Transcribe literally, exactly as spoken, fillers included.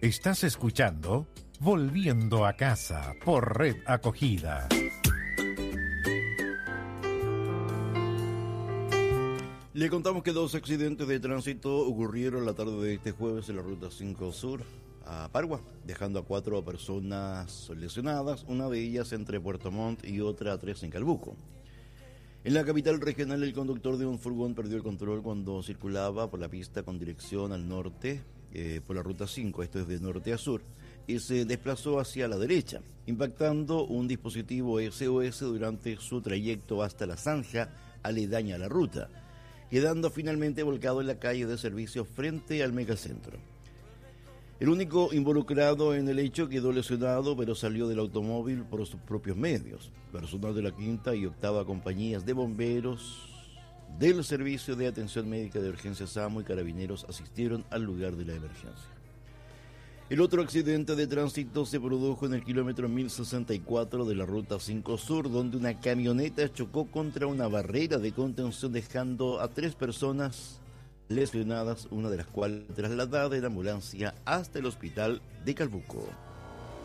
Estás escuchando Volviendo a Casa por Red Acogida. Le contamos que dos accidentes de tránsito ocurrieron la tarde de este jueves en la Ruta cinco Sur a Pargua, dejando a cuatro personas lesionadas, una de ellas entre Puerto Montt y otra tres en Calbuco. En la capital regional, el conductor de un furgón perdió el control cuando circulaba por la pista con dirección al norte, eh, por la Ruta cinco, esto es de norte a sur, y se desplazó hacia la derecha, impactando un dispositivo S O S durante su trayecto hasta la zanja aledaña a la ruta, quedando finalmente volcado en la calle de servicio frente al megacentro. El único involucrado en el hecho quedó lesionado, pero salió del automóvil por sus propios medios. Personal de la quinta y octava compañías de bomberos del Servicio de Atención Médica de Urgencia SAMU y carabineros asistieron al lugar de la emergencia. El otro accidente de tránsito se produjo en el kilómetro mil sesenta y cuatro de la Ruta cinco Sur, donde una camioneta chocó contra una barrera de contención, dejando a tres personas lesionadas, una de las cuales trasladada en ambulancia hasta el hospital de Calbuco.